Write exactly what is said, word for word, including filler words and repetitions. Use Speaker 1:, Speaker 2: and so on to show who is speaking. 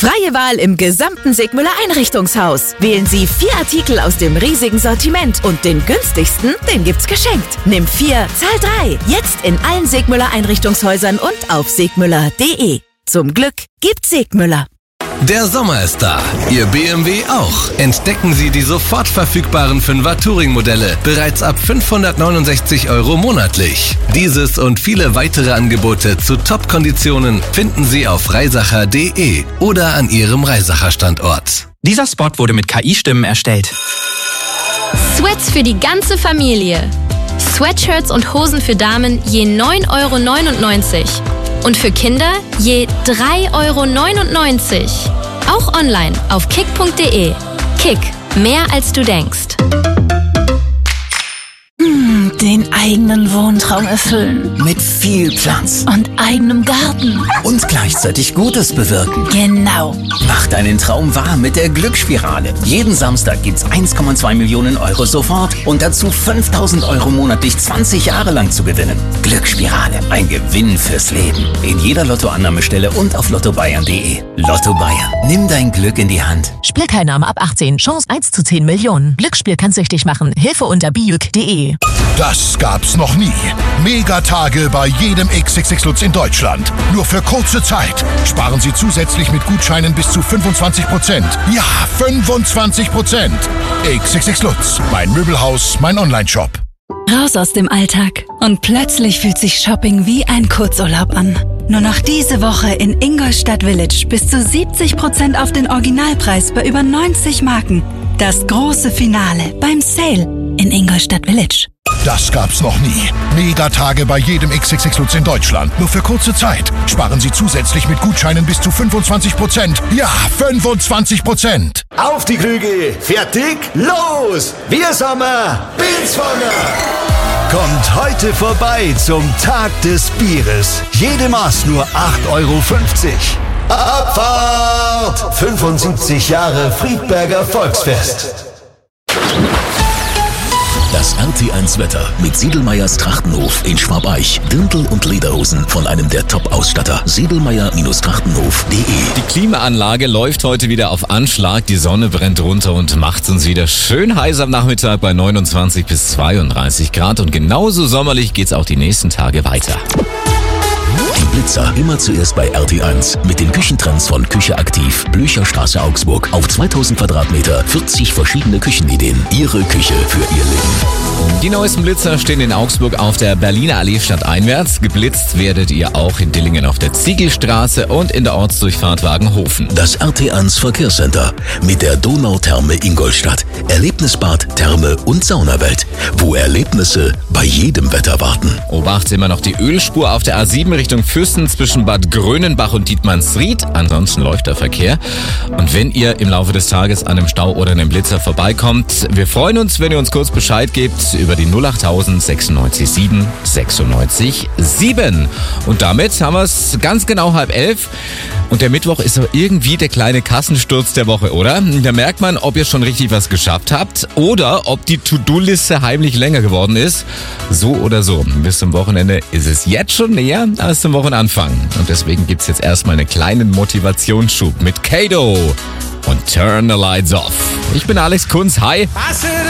Speaker 1: Freie Wahl im gesamten Sigmüller Einrichtungshaus. Wählen Sie vier Artikel aus dem riesigen Sortiment und den günstigsten, den gibt's geschenkt. Nimm vier, zahl drei. Jetzt in allen Sigmüller Einrichtungshäusern und auf sigmüller punkt de. Zum Glück gibt's Sigmüller.
Speaker 2: Der Sommer ist da, Ihr B M W auch. Entdecken Sie die sofort verfügbaren fünfer Touring-Modelle, bereits ab fünfhundertneunundsechzig Euro monatlich. Dieses und viele weitere Angebote zu Top-Konditionen finden Sie auf reisacher punkt de oder an Ihrem Reisacher-Standort.
Speaker 3: Dieser Spot wurde mit K I-Stimmen erstellt.
Speaker 4: Sweats für die ganze Familie. Sweatshirts und Hosen für Damen je neun Euro neunundneunzig. Und für Kinder je drei Euro neunundneunzig. Auch online auf kick punkt de. Kick, mehr als du denkst.
Speaker 5: Hm, den eigenen Wohntraum erfüllen.
Speaker 6: Mit viel Platz.
Speaker 5: Und eigenem Garten.
Speaker 6: Und gleichzeitig Gutes bewirken.
Speaker 5: Genau.
Speaker 6: Mach deinen Traum wahr mit der Glücksspirale. Jeden Samstag gibt's eins Komma zwei Millionen Euro sofort und dazu fünftausend Euro monatlich zwanzig Jahre lang zu gewinnen. Glücksspirale, ein Gewinn fürs Leben. In jeder Lottoannahmestelle und auf lotto bayern punkt de. Lotto Bayern, nimm dein Glück in die Hand.
Speaker 7: Spielteilnahme ab achtzehn, Chance eins zu zehn Millionen. Glücksspiel kann süchtig machen. Hilfe unter bijuk punkt de.
Speaker 8: Das gab's noch nie. Megatage bei jedem X X X Lutz in Deutschland. Nur für kurze Zeit. Sparen Sie zusätzlich mit Gutscheinen bis zu fünfundzwanzig Prozent. Ja, fünfundzwanzig Prozent. X X X Lutz, mein Möbelhaus, mein Onlineshop.
Speaker 9: Raus aus dem Alltag und plötzlich fühlt sich Shopping wie ein Kurzurlaub an. Nur noch diese Woche in Ingolstadt Village bis zu siebzig Prozent auf den Originalpreis bei über neunzig Marken. Das große Finale beim Sale in Ingolstadt Village.
Speaker 8: Das gab's noch nie. Megatage bei jedem X X X Lutz in Deutschland. Nur für kurze Zeit. Sparen Sie zusätzlich mit Gutscheinen bis zu fünfundzwanzig Prozent. Ja, fünfundzwanzig Prozent.
Speaker 10: Auf die Krüge. Fertig? Los! Wir Sommer. Bilsvoller. Kommt heute vorbei zum Tag des Bieres. Jede Maß nur acht Euro fünfzig. Abfahrt! fünfundsiebzig Jahre Friedberger Volksfest.
Speaker 11: Das R T eins Wetter mit Siedelmeyers Trachtenhof in Schwabeich. Dirndl und Lederhosen von einem der Top-Ausstatter. Siedelmeyer Trachtenhof punkt de.
Speaker 12: Die Klimaanlage läuft heute wieder auf Anschlag. Die Sonne brennt runter und macht uns wieder schön heiß am Nachmittag bei neunundzwanzig bis zweiunddreißig Grad. Und genauso sommerlich geht's auch die nächsten Tage weiter.
Speaker 11: Die Blitzer immer zuerst bei R T eins mit den Küchentrends von Küche aktiv. Blücherstraße Augsburg. Auf zweitausend Quadratmeter, vierzig verschiedene Küchenideen. Ihre Küche für Ihr Leben.
Speaker 12: Die neuesten Blitzer stehen in Augsburg auf der Berliner Allee stadteinwärts. Geblitzt werdet ihr auch in Dillingen auf der Ziegelstraße und in der Ortsdurchfahrt Wagenhofen.
Speaker 11: Das R T eins Verkehrscenter mit der Donautherme Ingolstadt. Erlebnisbad, Therme und Saunawelt. Wo Erlebnisse bei jedem Wetter warten.
Speaker 12: Obacht immer noch die Ölspur auf der A sieben Richtung Füssen zwischen Bad Grönenbach und Dietmannsried. Ansonsten läuft der Verkehr. Und wenn ihr im Laufe des Tages an einem Stau oder einem Blitzer vorbeikommt, wir freuen uns, wenn ihr uns kurz Bescheid gebt über die null achttausend sechsundneunzig sieben sechsundneunzig sieben. Und damit haben wir es ganz genau halb elf. Und der Mittwoch ist so irgendwie der kleine Kassensturz der Woche, oder? Da merkt man, ob ihr schon richtig was geschafft habt oder ob die To-Do-Liste heimlich länger geworden ist. So oder so. Bis zum Wochenende ist es jetzt schon näher als zum Wochenanfang. Und deswegen gibt's jetzt erstmal einen kleinen Motivationsschub mit Kato und Turn the Lights Off. Ich bin Alex Kunz. Hi.